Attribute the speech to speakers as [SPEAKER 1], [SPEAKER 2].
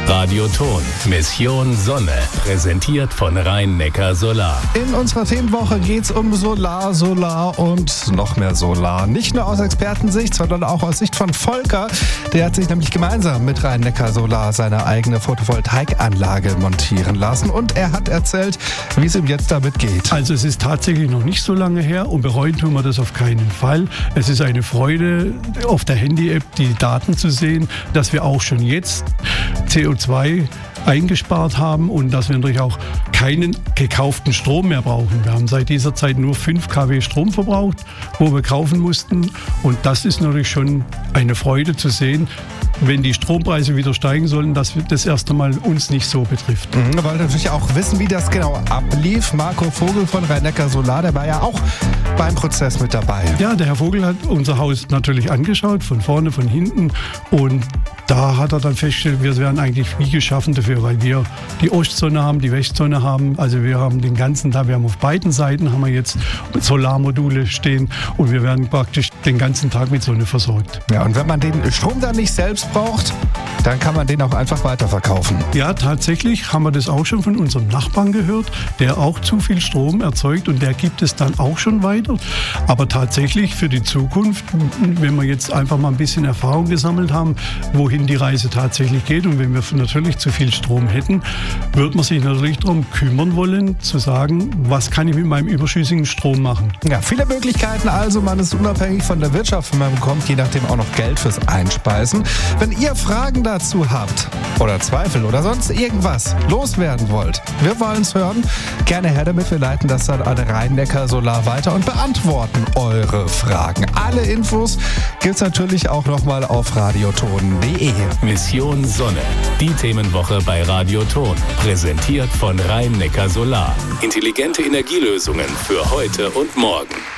[SPEAKER 1] Radioton, Mission Sonne, präsentiert von Rhein-Neckar Solar.
[SPEAKER 2] In unserer Themenwoche geht es um Solar und noch mehr Solar. Nicht nur aus Expertensicht, sondern auch aus Sicht von Volker. Der hat sich nämlich gemeinsam mit Rhein-Neckar Solar seine eigene Photovoltaikanlage montieren lassen. Und er hat erzählt, wie es ihm jetzt damit geht.
[SPEAKER 3] Also es ist tatsächlich noch nicht so lange her und bereuen tun wir das auf keinen Fall. Es ist eine Freude, auf der Handy-App die Daten zu sehen, dass wir auch schon jetzt CO2 eingespart haben und dass wir natürlich auch keinen gekauften Strom mehr brauchen. Wir haben seit dieser Zeit nur 5 kW Strom verbraucht, wo wir kaufen mussten. Und das ist natürlich schon eine Freude zu sehen, wenn die Strompreise wieder steigen sollen, dass das erst einmal uns nicht so betrifft.
[SPEAKER 2] Wir wollen natürlich auch wissen, wie das genau ablief. Marco Vogel von Rhein-Neckar Solar, der war ja auch beim Prozess mit dabei.
[SPEAKER 3] Ja, der Herr Vogel hat unser Haus natürlich angeschaut, von vorne, von hinten. Und da hat er dann festgestellt, wir wären eigentlich wie geschaffen dafür, weil wir die Ostsonne haben, die Westsonne haben. Also wir haben den ganzen Tag, wir haben auf beiden Seiten haben wir jetzt Solarmodule stehen und wir werden praktisch den ganzen Tag mit Sonne versorgt.
[SPEAKER 2] Ja, und wenn man den Strom dann nicht selbst braucht, dann kann man den auch einfach weiterverkaufen.
[SPEAKER 3] Ja, tatsächlich haben wir das auch schon von unserem Nachbarn gehört, der auch zu viel Strom erzeugt und der gibt es dann auch schon weiter. Aber tatsächlich für die Zukunft, wenn wir jetzt einfach mal ein bisschen Erfahrung gesammelt haben, wohin die Reise tatsächlich geht und wenn wir natürlich zu viel Strom hätten, wird man sich natürlich darum kümmern wollen, zu sagen, was kann ich mit meinem überschüssigen Strom machen.
[SPEAKER 2] Ja, viele Möglichkeiten also, man ist unabhängig von der Wirtschaft, man bekommt je nachdem auch noch Geld fürs Einspeisen. Wenn ihr Fragen dazu habt oder Zweifel oder sonst irgendwas loswerden wollt, wir wollen es hören, gerne her damit, wir leiten das dann an Rhein-Neckar Solar weiter und beantworten eure Fragen. Alle Infos gibt's natürlich auch nochmal auf radioton.de.
[SPEAKER 1] Mission Sonne, die Themenwoche bei Radioton, präsentiert von Rhein-Neckar Solar. Intelligente Energielösungen für heute und morgen.